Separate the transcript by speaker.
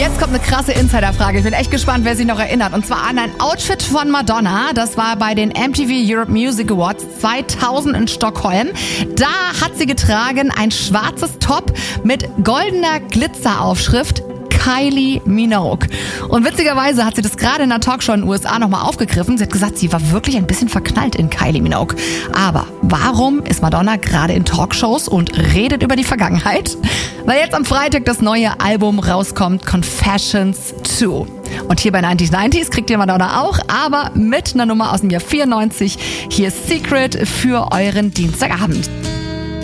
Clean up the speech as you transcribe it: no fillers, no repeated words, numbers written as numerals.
Speaker 1: Jetzt kommt eine krasse Insiderfrage. Ich bin echt gespannt, wer sich noch erinnert. Und zwar an ein Outfit von Madonna. Das war bei den MTV Europe Music Awards 2000 in Stockholm. Da hat sie getragen ein schwarzes Top mit goldener Glitzeraufschrift. Kylie Minogue. Und witzigerweise hat sie das gerade in einer Talkshow in den USA nochmal aufgegriffen. Sie hat gesagt, sie war wirklich ein bisschen verknallt in Kylie Minogue. Aber warum ist Madonna gerade in Talkshows und redet über die Vergangenheit? Weil jetzt am Freitag das neue Album rauskommt, Confessions 2. Und hier bei 90s kriegt ihr Madonna auch, aber mit einer Nummer aus dem Jahr 94. Hier ist Secret für euren Dienstagabend.